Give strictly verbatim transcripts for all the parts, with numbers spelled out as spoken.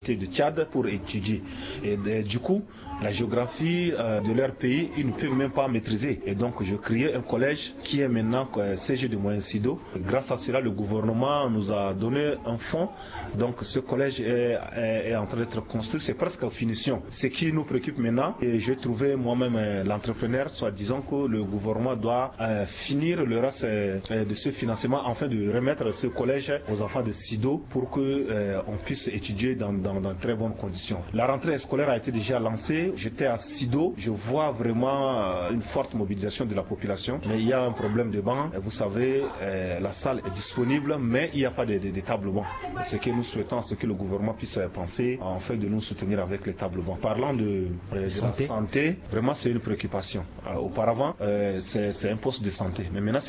de Tchad pour étudier. Et, et du coup, la géographie euh, de leur pays, ils ne peuvent même pas maîtriser. Et donc, je créais un collège qui est maintenant euh, C G de Moyen-Sido. Grâce à cela, le gouvernement nous a donné un fonds. Donc, ce collège est, est, est en train d'être construit. C'est presque en finition. Ce qui nous préoccupe maintenant, et j'ai trouvé moi-même euh, l'entrepreneur, soit disant que le gouvernement doit euh, finir le reste euh, de ce financement afin de remettre ce collège aux enfants de Sido pour qu'on euh, puisse étudier dans, dans dans de très bonnes conditions. La rentrée scolaire a été déjà lancée. J'étais à Sido. Je vois vraiment une forte mobilisation de la population. Mais il y a un problème de banc. Vous savez, euh, la salle est disponible, mais il n'y a pas de, de, de table banc. Ce que nous souhaitons, c'est que le gouvernement puisse penser en fait de nous soutenir avec les tables bancs. Parlant de, de santé. la santé, vraiment c'est une préoccupation. Euh, auparavant, euh, c'est un poste de santé. Mais maintenant,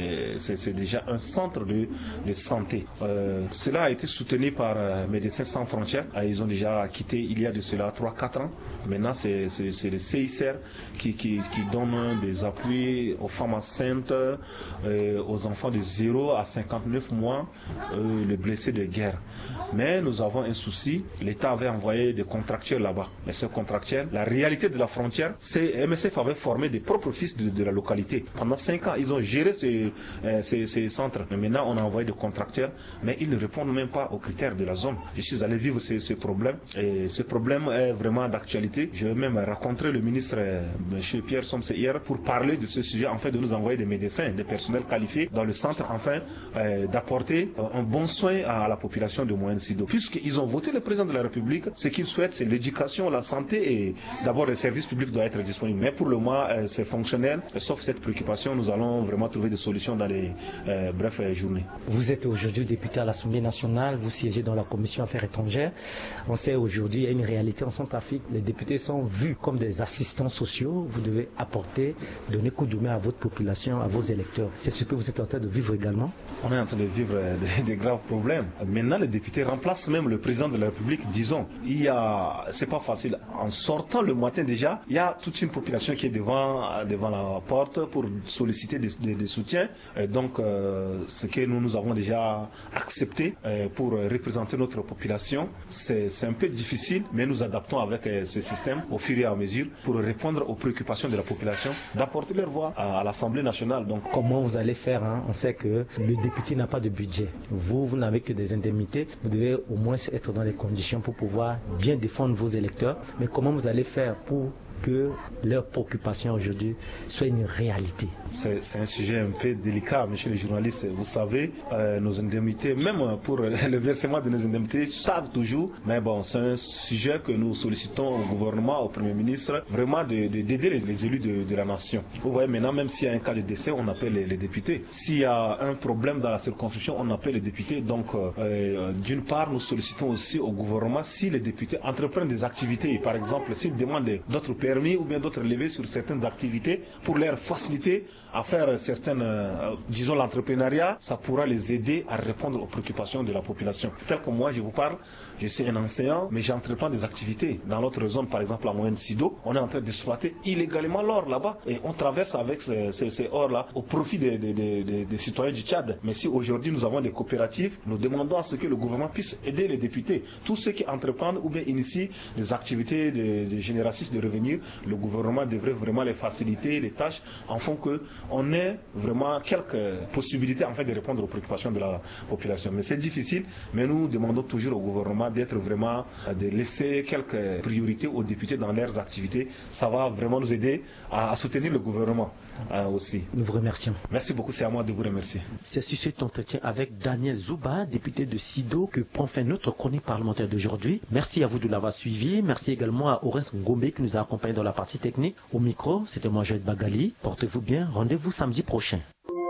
c'est déjà un centre de, de santé. Euh, cela a été soutenu par euh, Médecins Sans Frontières. Ils ont déjà quitté il y a de cela trois quatre ans. Maintenant, c'est le C I C R qui, qui, qui donne des appuis aux femmes enceintes, euh, aux enfants de zéro à cinquante-neuf mois, euh, les blessés de guerre. Mais nous avons un souci. L'État avait envoyé des contractuels là-bas. Mais ces contractuels, la réalité de la frontière, c'est M S F avait formé des propres fils de, de la localité. Pendant cinq ans, ils ont géré ces, euh, ces, ces centres. Mais maintenant, on a envoyé des contractuels, mais ils ne répondent même pas aux critères de la zone. Je suis allé vivre ces, ces problèmes. Et ce problème est vraiment d'actualité. Je vais même rencontrer le ministre, euh, M. Pierre Somse, hier pour parler de ce sujet, en fait, de nous envoyer des médecins, des personnels qualifiés dans le centre, afin euh, d'apporter euh, un bon soin à, à la population de Moyen-Sido. Puisqu'ils ont voté le président de la République, ce qu'ils souhaitent, c'est l'éducation, la santé et d'abord les services publics doivent être disponibles. Mais pour le moment, euh, c'est fonctionnel. Et sauf cette préoccupation, nous allons vraiment trouver des solutions dans les euh, brefs euh, journées. Vous êtes aujourd'hui député à l'Assemblée nationale, vous siégez dans la commission affaires étrangères. On sait aujourd'hui, il y a une réalité en Centrafrique, les députés sont vus comme des assistants sociaux. Vous devez apporter, donner coup de main à votre population, à vos électeurs. C'est ce que vous êtes en train de vivre également? On est en train de vivre des, des graves problèmes. Maintenant, les députés remplacent même le président de la République, disons. Il y a, c'est pas facile. En sortant le matin déjà, il y a toute une population qui est devant, devant la porte pour solliciter des, des, des soutiens. Et donc, euh, ce que nous, nous avons déjà accepté euh, pour représenter notre population, c'est un peu difficile, mais nous adaptons avec euh, ce système au fur et à mesure pour répondre aux préoccupations de la population, d'apporter leur voix à, à l'Assemblée nationale. Donc, comment vous allez faire, hein? On sait que le député n'a pas de budget. Vous, vous n'avez que des indemnités. Vous devez au moins être dans les conditions pour pouvoir bien défendre vos électeurs. Mais comment vous allez faire pour que leur préoccupation aujourd'hui soit une réalité? C'est un sujet un peu délicat, monsieur le journaliste. Vous savez, euh, nos indemnités, même pour le versement de nos indemnités, savent toujours. Mais bon, c'est un sujet que nous sollicitons au gouvernement, au Premier ministre, vraiment d'aider de, de, les, les élus de, de la nation. Vous voyez, maintenant, même s'il y a un cas de décès, on appelle les, les députés. S'il y a un problème dans la circonscription, on appelle les députés. Donc, euh, d'une part, nous sollicitons aussi au gouvernement, si les députés entreprennent des activités, par exemple, s'ils demandent d'autres permis ou bien d'autres levées sur certaines activités pour leur faciliter à faire certaines, euh, disons l'entrepreneuriat, ça pourra les aider à répondre aux préoccupations de la population. Tel que moi je vous parle, je suis un enseignant, mais j'entreprends des activités. Dans notre zone, par exemple à Moyen-Sido, on est en train d'exploiter illégalement l'or là-bas et on traverse avec ces, ces, ces ors-là au profit des, des, des, des, des citoyens du Tchad. Mais si aujourd'hui nous avons des coopératives, nous demandons à ce que le gouvernement puisse aider les députés. Tous ceux qui entreprennent ou bien initient des activités de, de génératrices de revenus, le gouvernement devrait vraiment les faciliter, les tâches, afin qu'on ait vraiment quelques possibilités en fait, de répondre aux préoccupations de la population. Mais c'est difficile, mais nous demandons toujours au gouvernement d'être vraiment, de laisser quelques priorités aux députés dans leurs activités. Ça va vraiment nous aider à, à soutenir le gouvernement euh, aussi. Nous vous remercions. Merci beaucoup, c'est à moi de vous remercier. C'est sur cet entretien avec Daniel Zouba, député de Sido, que prend fin notre chronique parlementaire d'aujourd'hui. Merci à vous de l'avoir suivi. Merci également à Orens Ngombe qui nous a accompagnés dans la partie technique. Au micro, c'était moi, Joël Bagali. Portez-vous bien. Rendez-vous samedi prochain.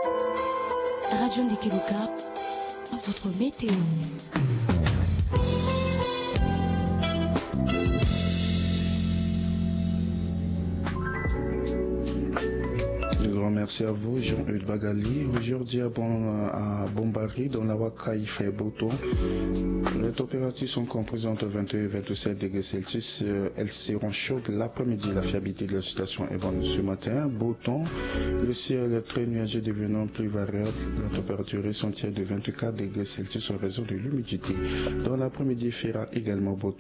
Radio Ndekeluka, votre météo. Le grand merci. merci à vous, Jean-Eudes Bagali. Aujourd'hui à, bon, à Bombari, dans la Waka, il fait beau temps. Les températures sont comprises entre vingt-deux et vingt-sept degrés Celsius. Elles seront chaudes l'après-midi. La fiabilité de la situation est bonne ce matin. Beau temps. Le ciel est très nuageux devenant plus variable. La température ressentielle de vingt-quatre degrés Celsius en raison de l'humidité. Dans l'après-midi, il fera également beau temps.